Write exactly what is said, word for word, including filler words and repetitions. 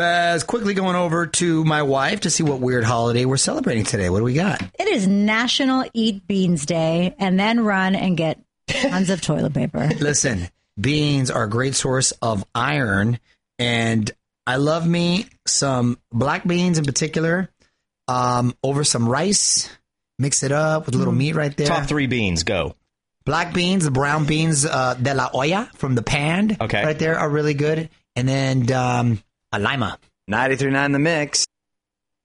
As quickly going over to my wife to see what weird holiday we're celebrating today. What do we got? It is National Eat Beans Day, and then run and get tons of toilet paper. Listen, beans are a great source of iron, and I love me some black beans in particular um, over some rice. Mix it up with a little meat right there. Top three beans, go. Black beans, the brown beans uh, de la olla from the pan okay. right there are really good. And then um, a lima. ninety-three point nine The Mix.